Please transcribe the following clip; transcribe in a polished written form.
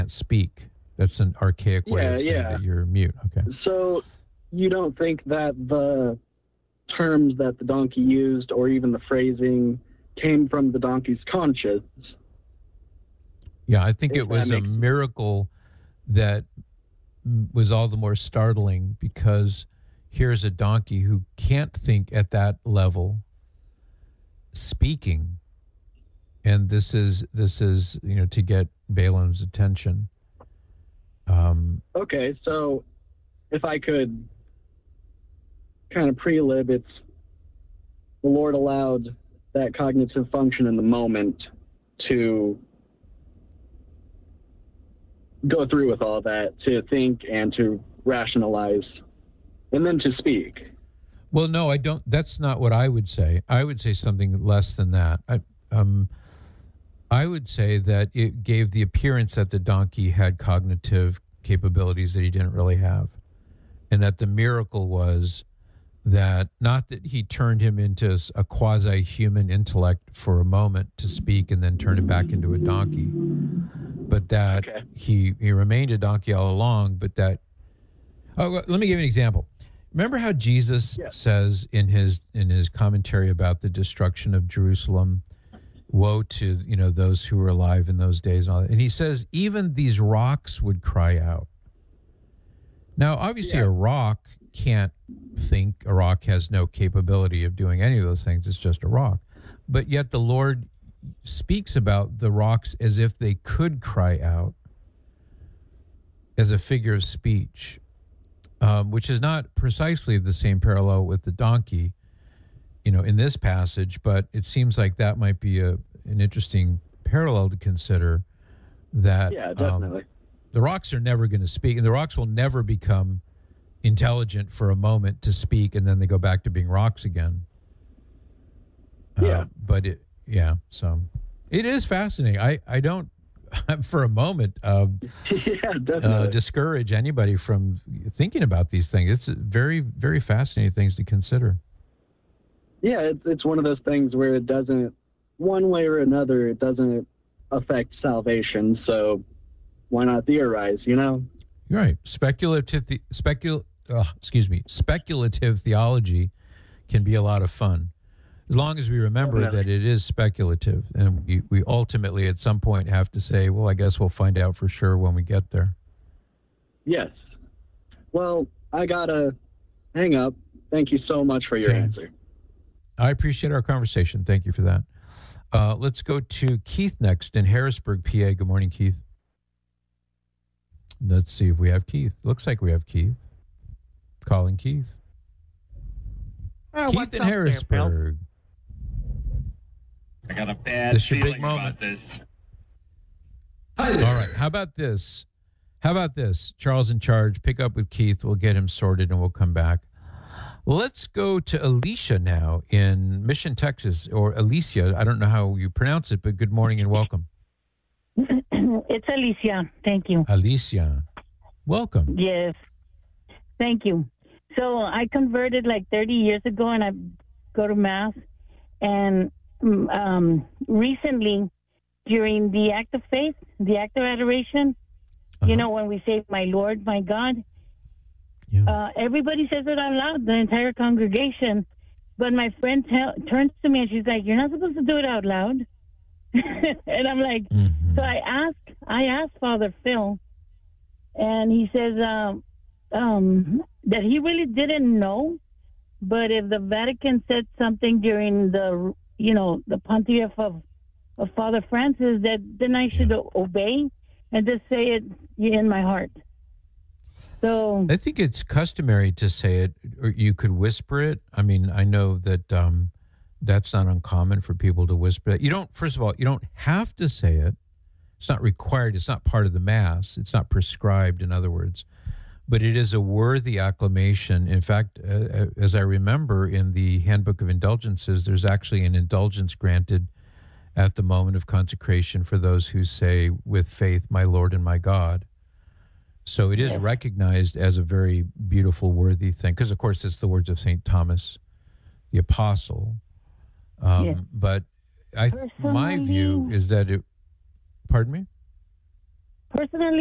speak. That's an archaic way of saying that you're mute. Okay. So you don't think that the terms that the donkey used or even the phrasing came from the donkey's conscience? Yeah, I think it was a miracle that was all the more startling because here's a donkey who can't think at that level speaking. And this is to get Balaam's attention. Okay, so if I could kind of pre-lib, it's the Lord allowed that cognitive function in the moment to go through with all that, to think and to rationalize, and then to speak. Well, no, I don't. That's not what I would say. I would say something less than that. I would say that it gave the appearance that the donkey had cognitive capabilities that he didn't really have. And that the miracle was that not that he turned him into a quasi-human intellect for a moment to speak and then turn him back into a donkey, but that he remained a donkey all along, but that... let me give you an example. Remember how Jesus says in his commentary about the destruction of Jerusalem, woe to those who were alive in those days and all that. And he says even these rocks would cry out. Now, obviously, a rock can't think. A rock has no capability of doing any of those things. It's just a rock. But yet the Lord speaks about the rocks as if they could cry out as a figure of speech, which is not precisely the same parallel with the donkey, in this passage, but it seems like that might be an interesting parallel to consider. That definitely. The rocks are never going to speak, and the rocks will never become intelligent for a moment to speak, and then they go back to being rocks again. So it is fascinating. I don't, for a moment, discourage anybody from thinking about these things. It's very, very fascinating things to consider. Yeah, it's one of those things where it doesn't, one way or another, it doesn't affect salvation. So why not theorize, You're right. Speculative theology can be a lot of fun, as long as we remember that it is speculative, and we ultimately at some point have to say, well, I guess we'll find out for sure when we get there. Yes. Well, I gotta hang up. Thank you so much for your answer. I appreciate our conversation. Thank you for that. Let's go to Keith next in Harrisburg, PA. Good morning, Keith. Let's see if we have Keith. Looks like we have Keith. Calling Keith. Keith in Harrisburg. I got a bad feeling about this. All right. How about this? Charles in charge. Pick up with Keith. We'll get him sorted and we'll come back. Let's go to Alicia now in Mission, Texas, or Alicia. I don't know how you pronounce it, but good morning and welcome. It's Alicia. Thank you. Alicia. Welcome. Yes. Thank you. So I converted like 30 years ago, and I go to Mass. And recently, during the act of faith, the act of adoration, when we say, my Lord, my God, everybody says it out loud, the entire congregation. But my friend turns to me and she's like, you're not supposed to do it out loud. And I'm like, so I asked Father Phil, and he says that he really didn't know, but if the Vatican said something during the pontiff of Father Francis, that then I should obey and just say it in my heart. So I think it's customary to say it, or you could whisper it. I mean, I know that that's not uncommon for people to whisper it. First of all, you don't have to say it. It's not required. It's not part of the Mass. It's not prescribed, in other words. But it is a worthy acclamation. In fact, as I remember in the Handbook of Indulgences, there's actually an indulgence granted at the moment of consecration for those who say with faith, my Lord and my God. So it is recognized as a very beautiful, worthy thing. Because, of course, it's the words of St. Thomas, the Apostle. But my view is that pardon me? personally,